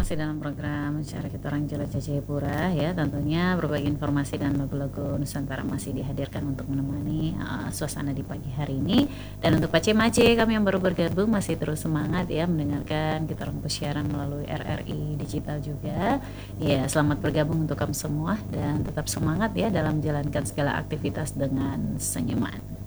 masih dalam program Cara Kita Orang Jelajah Jayapura ya. Tentunya berbagai informasi dan lagu-lagu Nusantara masih dihadirkan untuk menemani suasana di pagi hari ini. Dan untuk Pace Mace, kami yang baru bergabung masih terus semangat ya mendengarkan Kita Orang Pesiaran melalui RRI Digital juga. Ya, selamat bergabung untuk kamu semua dan tetap semangat ya dalam menjalankan segala aktivitas dengan senyuman.